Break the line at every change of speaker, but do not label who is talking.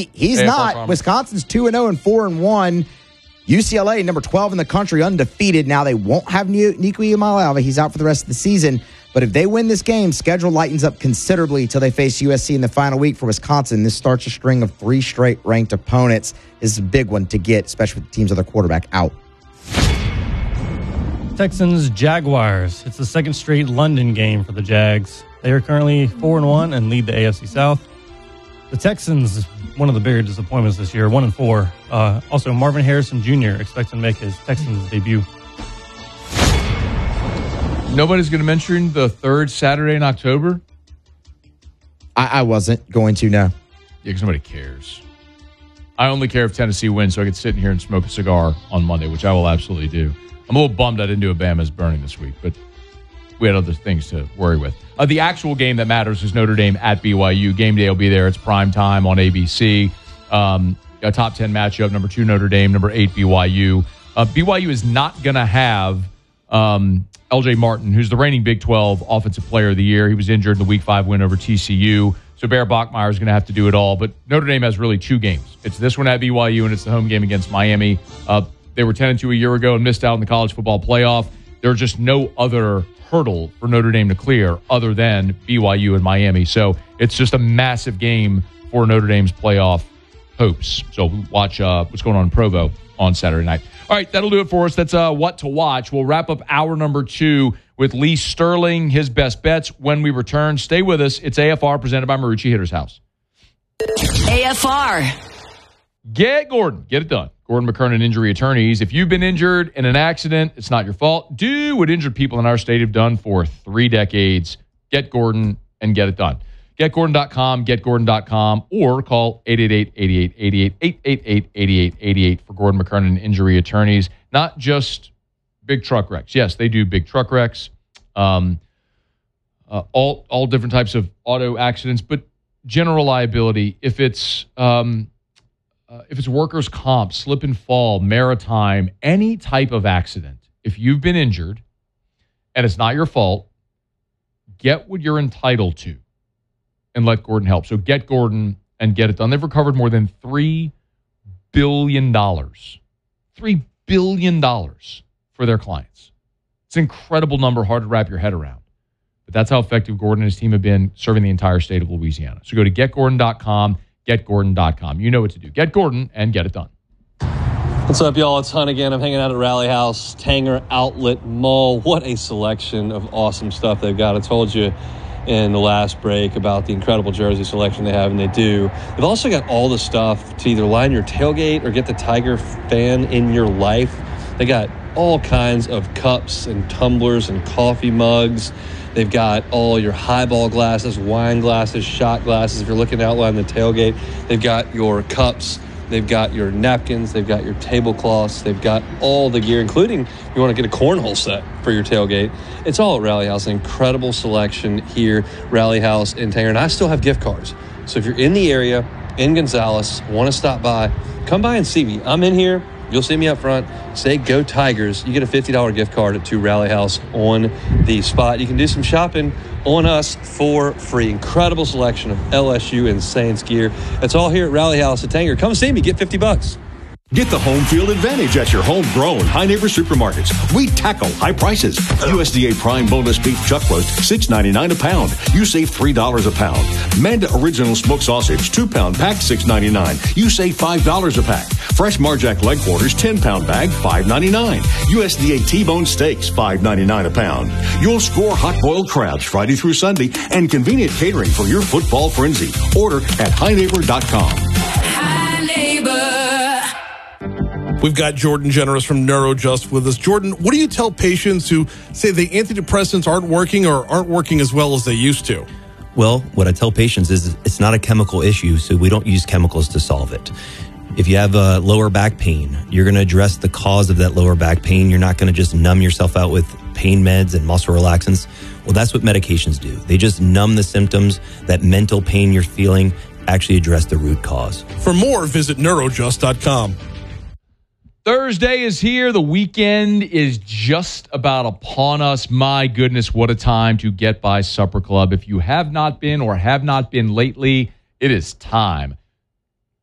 He's
AFR
not.
promise.
Wisconsin's 2-0 and 4-1. UCLA, number 12 in the country, undefeated. Now they won't have Nico Iamaleava. He's out for the rest of the season. But if they win this game, schedule lightens up considerably until they face USC in the final week for Wisconsin. This starts a string of 3 straight ranked opponents. This is a big one to get, especially with the teams with their quarterback out.
Texans, Jaguars. It's the second straight London game for the Jags. They are currently 4-1 and lead the AFC South. The Texans, one of the bigger disappointments this year, 1-4. Also, Marvin Harrison Jr. expects to make his Texans debut.
Nobody's going to mention the third Saturday in October?
I wasn't going to, no.
Yeah, because nobody cares. I only care if Tennessee wins so I can sit in here and smoke a cigar on Monday, which I will absolutely do. I'm a little bummed I didn't do a Bama's burning this week, but we had other things to worry with. The actual game that matters is Notre Dame at BYU. Game day will be there. It's prime time on ABC. A top 10 matchup, number 2 Notre Dame, number 8 BYU. BYU is not going to have LJ Martin, who's the reigning Big 12 Offensive Player of the Year. He was injured in the Week 5 win over TCU. So Bear Bachmeier is going to have to do it all. But Notre Dame has really 2 games. It's this one at BYU, and it's the home game against Miami. They were 10-2 a year ago and missed out in the college football playoff. There's just no other hurdle for Notre Dame to clear other than BYU and Miami. So it's just a massive game for Notre Dame's playoff hopes. So watch what's going on in Provo on Saturday night. All right, that'll do it for us. That's what to watch. We'll wrap up hour number 2 with Lee Sterling, his best bets when we return. Stay with us. It's AFR presented by Marucci Hitter's House.
AFR.
Get Gordon. Get it done. Gordon McKernan Injury Attorneys. If you've been injured in an accident, it's not your fault. Do what injured people in our state have done for 3 decades. Get Gordon and get it done. GetGordon.com, getGordon.com, or call 888-8888, 888-8888 for Gordon McKernan Injury Attorneys. Not just big truck wrecks. Yes, they do big truck wrecks, all different types of auto accidents, but general liability. If it's workers' comp, slip and fall, maritime, any type of accident, if you've been injured and it's not your fault, get what you're entitled to and let Gordon help. So get Gordon and get it done. They've recovered more than $3 billion. $3 billion for their clients. It's an incredible number, hard to wrap your head around. But that's how effective Gordon and his team have been serving the entire state of Louisiana. So go to getgordon.com, getgordon.com. You know what to do. Get Gordon and get it done.
What's up, y'all? It's Hunt again. I'm hanging out at Rally House, Tanger Outlet Mall. What a selection of awesome stuff they've got. I told you in the last break about the incredible jersey selection they have, and they do. They've also got all the stuff to either line your tailgate or get the Tiger fan in your life. They got all kinds of cups and tumblers and coffee mugs. They've got all your highball glasses, wine glasses, shot glasses. If you're looking to outline the tailgate, they've got your cups. They've got your napkins. They've got your tablecloths. They've got all the gear, including if you want to get a cornhole set for your tailgate. It's all at Rally House. An incredible selection here, Rally House in Tanger. And I still have gift cards. So if you're in the area, in Gonzales, want to stop by, come by and see me. I'm in here. You'll see me up front. Say, go Tigers. You get a $50 gift card to Rally House on the spot. You can do some shopping on us for free. Incredible selection of LSU and Saints gear. It's all here at Rally House at Tanger. Come see me. Get $50.
Get the home field advantage at your homegrown High Neighbor Supermarkets. We tackle high prices. USDA Prime Boneless Beef Chuck Roast, $6.99 a pound. You save $3 a pound. Manda Original Smoked Sausage, 2-pound pack, $6.99. You save $5 a pack. Fresh Marjack Leg Quarters, 10-pound bag, $5.99. USDA T-Bone Steaks, $5.99 a pound. You'll score hot-boiled crabs Friday through Sunday and convenient catering for your football frenzy. Order at HighNeighbor.com.
High Neighbor.
We've got Jordan Generous from NeuroJust with us. Jordan, what do you tell patients who say the antidepressants aren't working or aren't working as well as they used to?
Well, what I tell patients is it's not a chemical issue, so we don't use chemicals to solve it. If you have lower back pain, you're going to address the cause of that lower back pain. You're not going to just numb yourself out with pain meds and muscle relaxants. Well, that's what medications do. They just numb the symptoms. That mental pain you're feeling, actually address the root cause.
For more, visit neurojust.com.
Thursday is here. The weekend is just about upon us. My goodness, what a time to get by Supper Club. If you have not been or have not been lately, it is time